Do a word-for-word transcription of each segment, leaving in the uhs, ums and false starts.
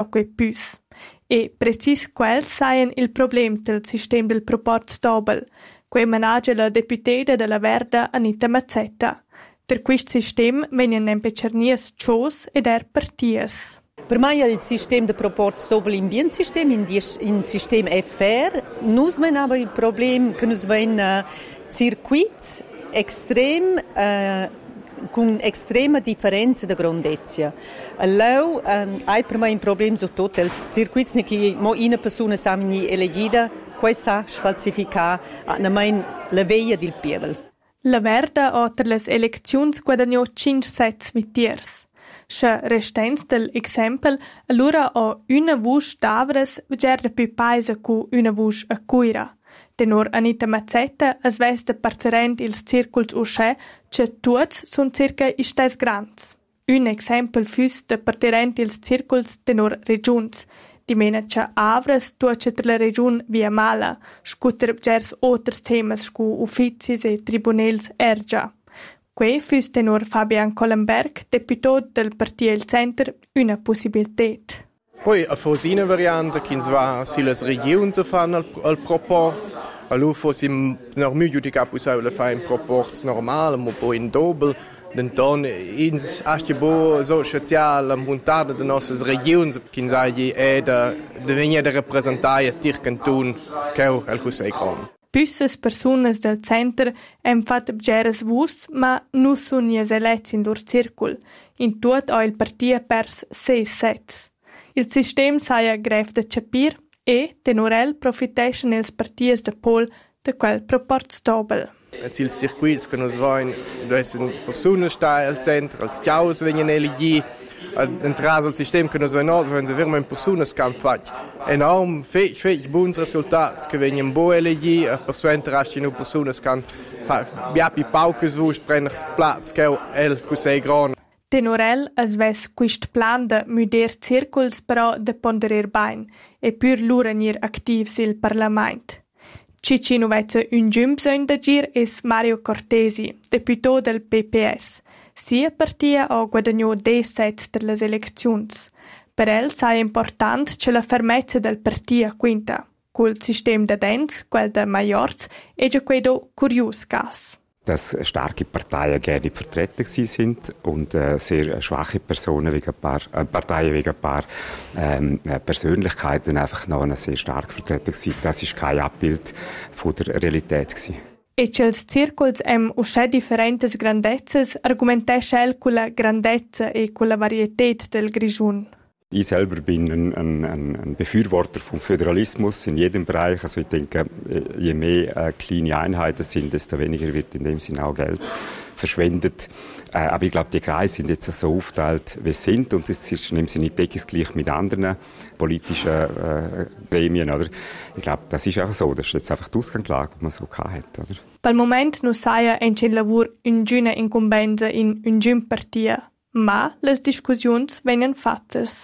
quei püs. E precis quel saien il problem del sistema del proporz dobel, quei manage la deputata della Verda Anita Mazzetta. Per questo sistema vengono impeccernies cios ed er parties. Per me il sistema de proporz dobel in bien sistema, in in sistema F R. Nus men aber il problem che nus ven uh, circuits extrem uh, con extrema differenza de grandezza. Allo um, hai per me un problem su tutto il circuits ne che mo una persona sa mi elegida, questa falsifica na mein la veia del pievel. La Verda ha per les eleczions guadagnò cinque sets vitiers. Se restens del exempel, allora ha una vusch d'avres vegerde più paese cu una vusch a cuira. Tenor Anita Mazzetta as ves de parterent ils circuls usce, che tuts sun circa istes grands. Un exempel füs de parterent ils circuls tenor regions. Di mena che avres tuce tra la region via mala, scuter gers oters temas scu ufficis e tribunals ergia. Que füs tenor Fabian Collenberg, deputat del Partia Il Center, una possibilitat. Poi a fosina variante che va si le regioni si fanno al, al proporz, allora fosse noch meglio di capo se fa in proporz normale, ma poi in doppel, denn dann ins erste bo so sozial am montata de nossas regions che sai è da de venire da rappresentare tir canton che al cosei con. Püsses personas del center hem fat bgeres vurs, ma nu sun nies elets in dur circul. In tuot ha il partia pers seis sets. Il sistem saia gref de capir e, tenorel, profiteschen els partias de pol de quel proporz dobel. Et il circuits che nos vain, dove sono persone sta al centro, als chiaus vengono elegi, entrare al sistema che nos vain nos, wenn sie wirklich persone can fat. Enorm, fech, fech, buons resultats che vengono bo elegi, a persuenter asti nu persone can fa, biapi pauques vus, prenner Platz, che el cusei gran. Tenorel as ves quist plan de müder circuls però de ponderer bain e pur l'uranir activs il Parlament. Cici nu vezza un gium bisogn da gir es Mario Cortesi, deputat del P P S. Sia partia ha guadagnò dei sets per les eleczions. Per el sa important che la fermezza del partia quinta. Col sistem de dens, quel de majors, e già quello curios gas. Dass starke Parteien gerne vertreten sind und äh, sehr schwache Personen wegen ein paar äh, Parteien wegen ein paar ähm, Persönlichkeiten einfach noch sehr stark vertreten sind. Das ist kein Abbild von der Realität gewesen. E che els circuls em usce differentes grandezzas argumentesce el con la grandezza e con la varietät del Grischun. Ich selber bin ein, ein, ein Befürworter vom Föderalismus in jedem Bereich. Also ich denke, je mehr äh, kleine Einheiten sind, desto weniger wird in dem Sinne auch Geld verschwendet. Äh, aber ich glaube, die Kreise sind jetzt so aufgeteilt, wie sie sind. Und es ist in dem Sinne nicht deckungsgleich mit anderen politischen äh, Gremien. Oder? Ich glaube, das ist einfach so. Das ist jetzt einfach die Ausgangslage, die man so hat. Oder? Pel moment non saia en c'è lavur in giuna incumbenza in un giun partia. Ma les discussions venen fattes.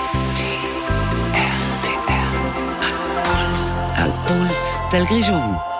Al Puls del Grischun.